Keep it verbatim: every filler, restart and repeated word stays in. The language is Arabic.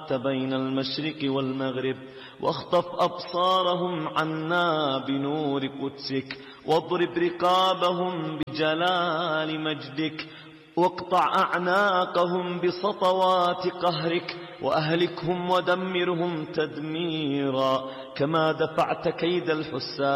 جعلت بين المشرق والمغرب، واخطف أبصارهم عنا بنور قدسك، واضرب رقابهم بجلال مجدك، واقطع أعناقهم بسطوات قهرك، وأهلكهم ودمرهم تدميرا، كما دفعت كيد الحسان